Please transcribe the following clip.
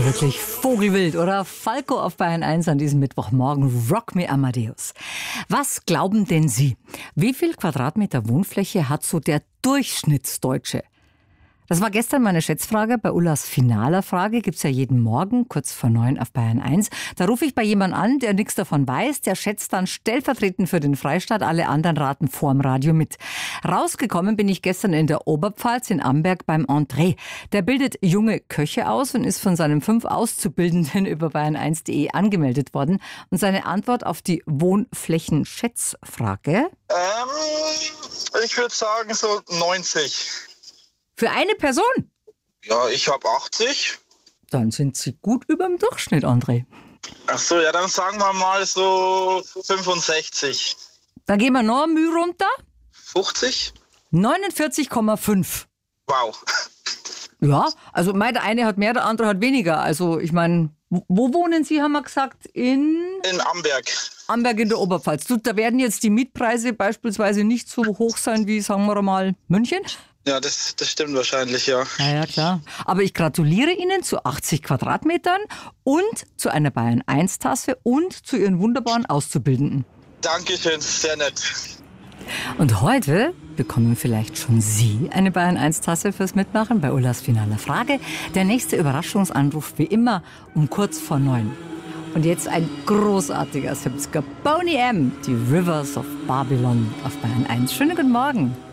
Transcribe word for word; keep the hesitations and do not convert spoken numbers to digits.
Wirklich vogelwild, oder? Falco auf Bayern eins an diesem Mittwochmorgen. Rock me Amadeus. Was glauben denn Sie? Wie viel Quadratmeter Wohnfläche hat so der Durchschnittsdeutsche? Das war gestern meine Schätzfrage. Bei Ullas finaler Frage gibt's ja jeden Morgen, kurz vor neun auf Bayern eins. Da rufe ich bei jemandem an, der nichts davon weiß. Der schätzt dann stellvertretend für den Freistaat. Alle anderen raten vorm Radio mit. Rausgekommen bin ich gestern in der Oberpfalz in Amberg beim André. Der bildet junge Köche aus und ist von seinen fünf Auszubildenden über bayern eins punkt de angemeldet worden. Und seine Antwort auf die Wohnflächenschätzfrage? Ähm, ich würde sagen so neunzig. Für eine Person? Ja, ich habe achtzig. Dann sind Sie gut über dem Durchschnitt, André. Ach so, ja, dann sagen wir mal so fünfundsechzig. Da gehen wir noch Mühe runter. fünfzig? neunundvierzig Komma fünf. Wow. Ja, also mein, der eine hat mehr, der andere hat weniger. Also ich meine, wo wohnen Sie, haben wir gesagt? In? In Amberg. Amberg in der Oberpfalz. Du, da werden jetzt die Mietpreise beispielsweise nicht so hoch sein wie, sagen wir mal, München? Ja, das, das stimmt wahrscheinlich, ja. Ja, ja, klar. Aber ich gratuliere Ihnen zu achtzig Quadratmetern und zu einer Bayern eins Tasse und zu Ihren wunderbaren Auszubildenden. Dankeschön, sehr nett. Und heute bekommen vielleicht schon Sie eine Bayern eins Tasse fürs Mitmachen bei Ullas finaler Frage. Der nächste Überraschungsanruf wie immer um kurz vor neun. Und jetzt ein großartiger siebziger. Boney M., die Rivers of Babylon auf Bayern eins. Schönen guten Morgen.